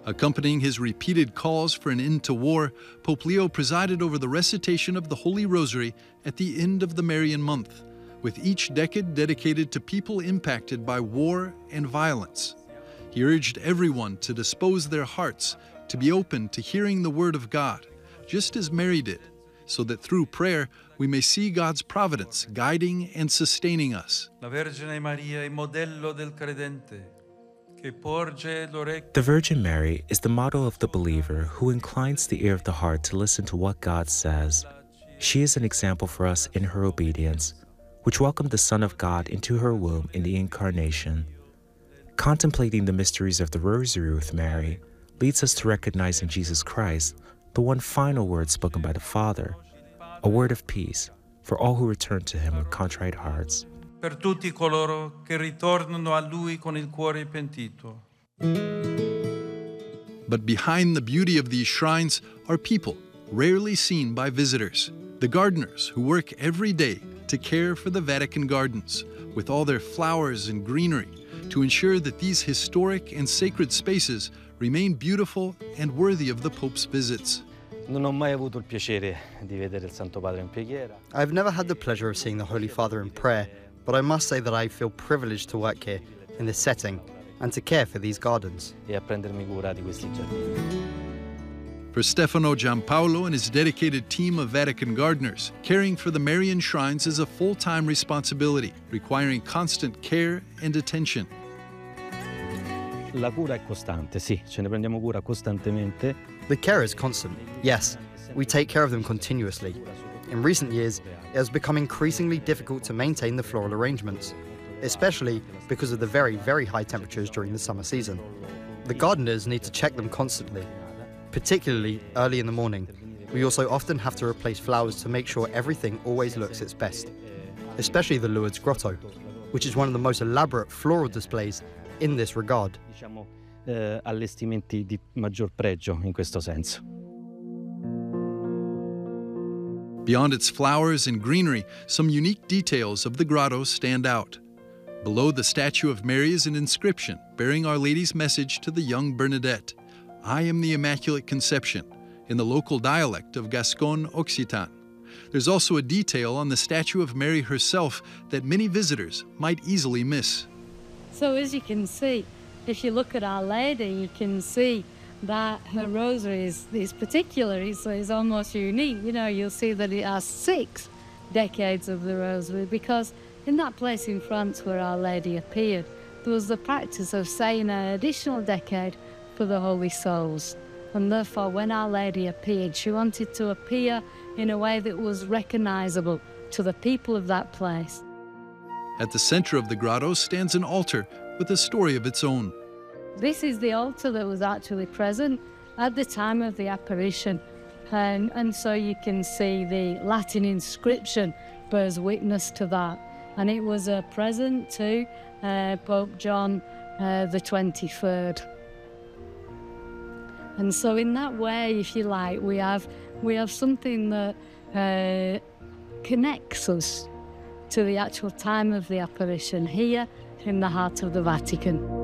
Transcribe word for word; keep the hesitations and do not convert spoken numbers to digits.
Accompanying his repeated calls for an end to war, Pope Leo presided over the recitation of the Holy Rosary at the end of the Marian month, with each decade dedicated to people impacted by war and violence. He urged everyone to dispose their hearts to be open to hearing the Word of God, just as Mary did, so that through prayer we may see God's providence guiding and sustaining us. La Vergine Maria è modello del credente, che porge l'orecchio. The Virgin Mary is the model of the believer who inclines the ear of the heart to listen to what God says. She is an example for us in her obedience, which welcomed the Son of God into her womb in the Incarnation. Contemplating the mysteries of the Rosary with Mary leads us to recognize in Jesus Christ the one final word spoken by the Father, a word of peace for all who return to Him with contrite hearts. Per tutti coloro che ritornano a Lui con il cuore pentito. But behind the beauty of these shrines are people rarely seen by visitors, the gardeners who work every day to care for the Vatican gardens, with all their flowers and greenery, to ensure that these historic and sacred spaces remain beautiful and worthy of the Pope's visits. Non ho mai avuto il piacere di vedere il Santo Padre in preghiera. I've never had the pleasure of seeing the Holy Father in prayer, but I must say that I feel privileged to work here in this setting and to care for these gardens. E a prendermi cura di questi giardini. For Stefano Giampaolo and his dedicated team of Vatican gardeners, caring for the Marian shrines is a full-time responsibility, requiring constant care and attention. La cura è costante, sì, ce ne prendiamo cura costantemente. The care is constant, yes. We take care of them continuously. In recent years, it has become increasingly difficult to maintain the floral arrangements, especially because of the very, very high temperatures during the summer season. The gardeners need to check them constantly, particularly early in the morning. We also often have to replace flowers to make sure everything always looks its best, especially the Lourdes Grotto, which is one of the most elaborate floral displays in this regard. Diciamo eh, allestimenti di maggior pregio in questo senso. Beyond its flowers and greenery, some unique details of the grotto stand out. Below the statue of Mary is an inscription bearing Our Lady's message to the young Bernadette, "I am the Immaculate Conception," in the local dialect of Gascon Occitan. There's also a detail on the statue of Mary herself that many visitors might easily miss. So as you can see, if you look at Our Lady, you can see that her rosary is, is particular, is, is almost unique. You know, you'll see that it has six decades of the rosary, because in that place in France where Our Lady appeared, there was the practice of saying an additional decade for the Holy Souls. And therefore, when Our Lady appeared, she wanted to appear in a way that was recognizable to the people of that place. At the center of the grotto stands an altar with a story of its own. This is the altar that was actually present at the time of the apparition. And, and so you can see the Latin inscription bears witness to that. And it was a present to uh, Pope John uh, the twenty-third. And so in that way, if you like, we have, we have something that uh, connects us to the actual time of the apparition here in the heart of the Vatican.